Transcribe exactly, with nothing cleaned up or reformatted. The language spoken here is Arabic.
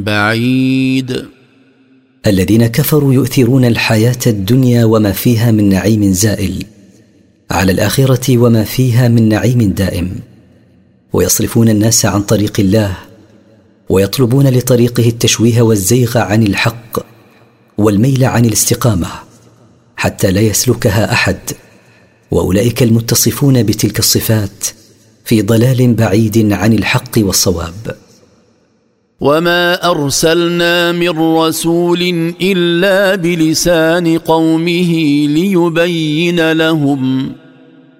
بعيد. الذين كفروا يؤثرون الحياة الدنيا وما فيها من نعيم زائل على الآخرة وما فيها من نعيم دائم، ويصرفون الناس عن طريق الله، ويطلبون لطريقه التشويه والزيغ عن الحق والميل عن الاستقامة حتى لا يسلكها أحد، وأولئك المتصفون بتلك الصفات في ضلال بعيد عن الحق والصواب. وما أرسلنا من رسول إلا بلسان قومه ليبين لهم